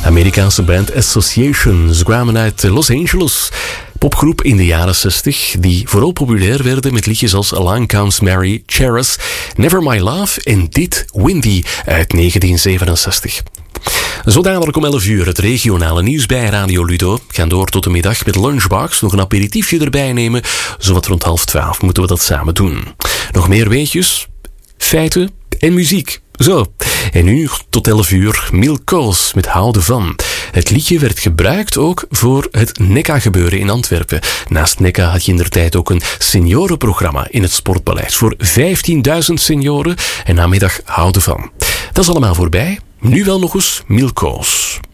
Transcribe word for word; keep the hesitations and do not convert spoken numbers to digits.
Amerikaanse band Association. Ze kwamen uit Los Angeles. Popgroep in de jaren zestig, die vooral populair werden met liedjes als Along Comes Mary, Cherish, Never My Love en dit, Windy, uit negentien zevenenzestig. Zo dadelijk om elf uur het regionale nieuws bij Radio Ludo. Gaan door tot de middag met Lunchbox. Nog een aperitiefje erbij nemen. Zowat rond half twaalf moeten we dat samen doen. Nog meer weetjes, feiten en muziek. Zo, en nu tot elf uur Milkoos met Houden van. Het liedje werd gebruikt ook voor het Nekka-gebeuren in Antwerpen. Naast Nekka had je indertijd ook een seniorenprogramma in het Sportpaleis voor vijftienduizend senioren en namiddag Houden van. Dat is allemaal voorbij. Nu wel nog eens Milkoos.